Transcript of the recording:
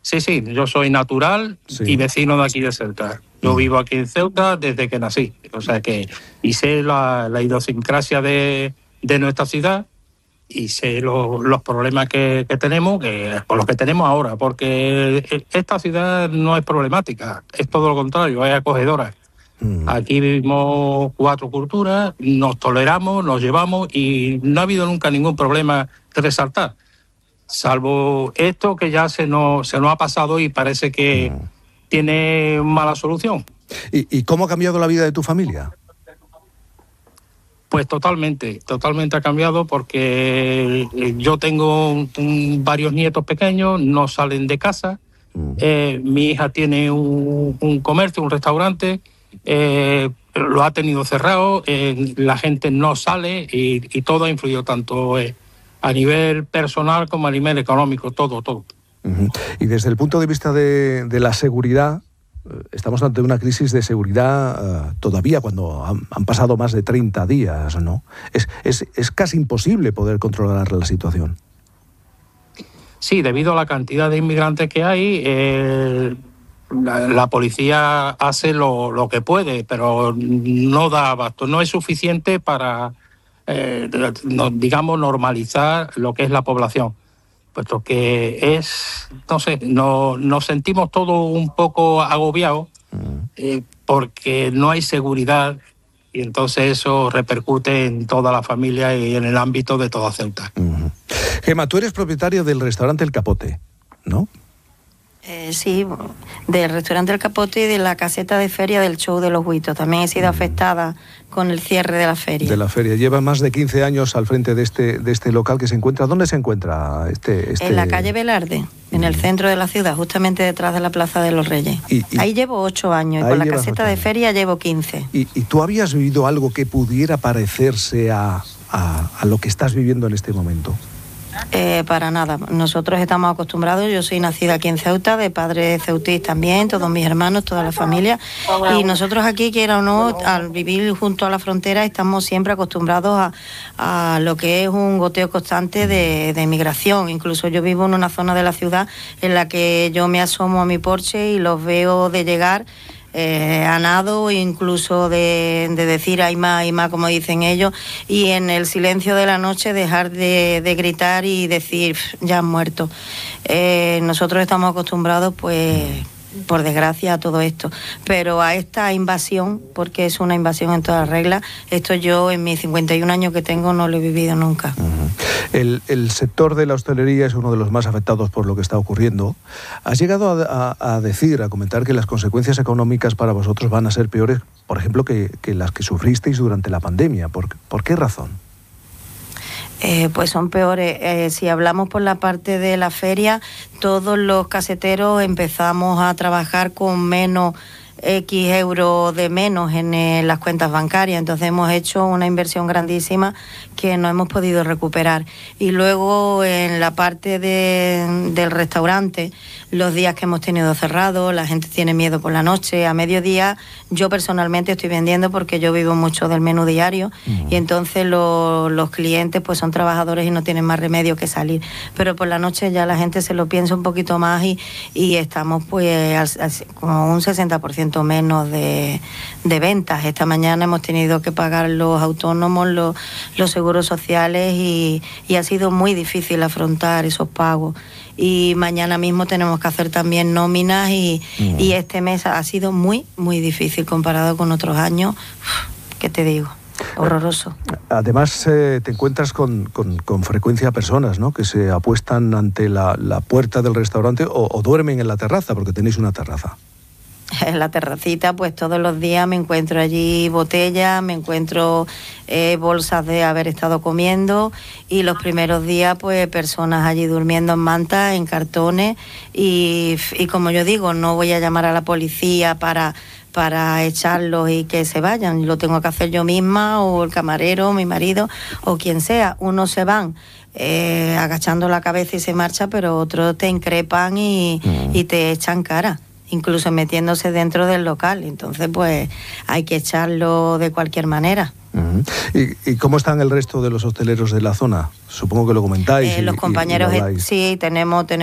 Sí, yo soy natural y vecino de aquí de Ceuta. Yo vivo aquí en Ceuta desde que nací, o sea que y sé la idiosincrasia de nuestra ciudad y sé los problemas que tenemos, por los que tenemos ahora, porque esta ciudad no es problemática, es todo lo contrario, es acogedora. Aquí vivimos 4 culturas, nos toleramos, nos llevamos y no ha habido nunca ningún problema que resaltar. Salvo esto que ya se nos ha pasado y parece que tiene mala solución. ¿Y cómo ha cambiado la vida de tu familia? Pues totalmente ha cambiado porque yo tengo varios nietos pequeños, no salen de casa. Mi hija tiene un comercio, un restaurante, lo ha tenido cerrado, la gente no sale y todo ha influido tanto a nivel personal como a nivel económico, todo. Y desde el punto de vista de la seguridad, estamos ante una crisis de seguridad todavía cuando han pasado más de 30 días, ¿no? Es casi imposible poder controlar la situación. Sí, debido a la cantidad de inmigrantes que hay, la policía hace lo que puede, pero no da abasto, no es suficiente para, digamos, normalizar lo que es la población. Puesto que nos sentimos todos un poco agobiados porque no hay seguridad y entonces eso repercute en toda la familia y en el ámbito de toda Ceuta. Gemma, tú eres propietario del restaurante El Capote, ¿no? Sí, del restaurante El Capote y de la caseta de feria del Show de los Huitos. También he sido afectada con el cierre de la feria. De la feria. Lleva más de 15 años al frente de este local que se encuentra. ¿Dónde se encuentra este? En la calle Velarde, en el centro de la ciudad, justamente detrás de la Plaza de los Reyes. Ahí llevo 8 años y con la caseta de feria llevo 15. ¿Y tú habías vivido algo que pudiera parecerse a lo que estás viviendo en este momento? Para nada. Nosotros estamos acostumbrados, yo soy nacida aquí en Ceuta, de padres ceutís también, todos mis hermanos, toda la familia, y nosotros aquí, quiera o no, al vivir junto a la frontera, estamos siempre acostumbrados a lo que es un goteo constante de migración. Incluso yo vivo en una zona de la ciudad en la que yo me asomo a mi porche y los veo de llegar a nado, incluso de decir ay más, como dicen ellos, y en el silencio de la noche dejar de gritar y decir ya han muerto. Nosotros estamos acostumbrados, pues, por desgracia, a todo esto, pero a esta invasión, porque es una invasión en todas reglas, esto yo en mis 51 años que tengo no lo he vivido nunca. El sector de la hostelería es uno de los más afectados por lo que está ocurriendo. ¿Has llegado a comentar que las consecuencias económicas para vosotros van a ser peores, por ejemplo, que las que sufristeis durante la pandemia? ¿Por qué razón? Pues son peores. Si hablamos por la parte de la feria, todos los caseteros empezamos a trabajar con menos X euros de menos en las cuentas bancarias, entonces hemos hecho una inversión grandísima que no hemos podido recuperar. Y luego en la parte del restaurante, los días que hemos tenido cerrados, la gente tiene miedo por la noche, a mediodía yo personalmente estoy vendiendo porque yo vivo mucho del menú diario y entonces los clientes pues son trabajadores y no tienen más remedio que salir, pero por la noche ya la gente se lo piensa un poquito más y estamos pues como un 60% menos de ventas. Esta mañana hemos tenido que pagar los autónomos, los seguros sociales y ha sido muy difícil afrontar esos pagos. Y mañana mismo tenemos que hacer también nóminas y este mes ha sido muy, muy difícil comparado con otros años. ¿Qué te digo? Horroroso. Además, te encuentras con frecuencia personas, ¿no?, que se apuestan ante la puerta del restaurante o duermen en la terraza, porque tenéis una terraza. En la terracita, pues todos los días me encuentro allí botellas, me encuentro bolsas de haber estado comiendo y los primeros días pues personas allí durmiendo en mantas, en cartones y como yo digo, no voy a llamar a la policía para echarlos y que se vayan, lo tengo que hacer yo misma o el camarero, mi marido o quien sea. Unos se van agachando la cabeza y se marcha, pero otros te increpan y te echan cara, incluso metiéndose dentro del local. Entonces, pues, hay que echarlo de cualquier manera. ¿Y cómo están el resto de los hosteleros de la zona? Supongo que lo comentáis. Los compañeros, sí, tenemos